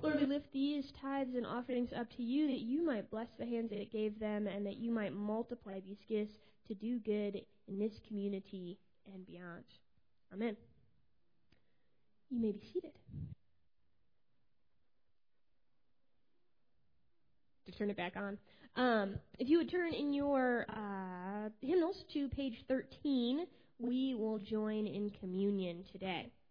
Lord, we lift these tithes and offerings up to you that you might bless the hands that gave them and that you might multiply these gifts to do good in this community and beyond. Amen. You may be seated. To turn it back on. If you would turn in your hymnals to page 13, we will join in communion today.